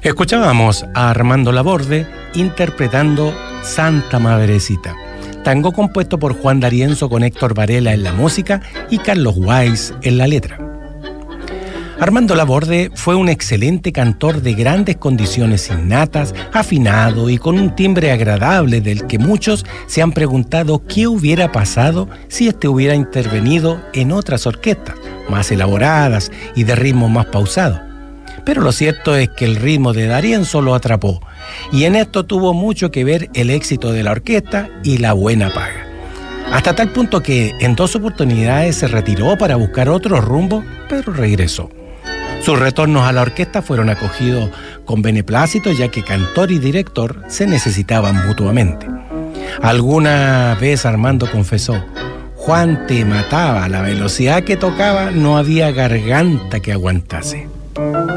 Escuchábamos a Armando Laborde interpretando Santa Madrecita, tango compuesto por Juan D'Arienzo con Héctor Varela en la música y Carlos Weiss en la letra. Armando Laborde fue un excelente cantor de grandes condiciones innatas, afinado y con un timbre agradable del que muchos se han preguntado qué hubiera pasado si este hubiera intervenido en otras orquestas, más elaboradas y de ritmo más pausado. Pero lo cierto es que el ritmo de D'Arienzo lo atrapó, y en esto tuvo mucho que ver el éxito de la orquesta y la buena paga. Hasta tal punto que en 2 oportunidades se retiró para buscar otro rumbo, pero regresó. Sus retornos a la orquesta fueron acogidos con beneplácito, ya que cantor y director se necesitaban mutuamente. Alguna vez Armando confesó: Juan te mataba, a la velocidad que tocaba no había garganta que aguantase.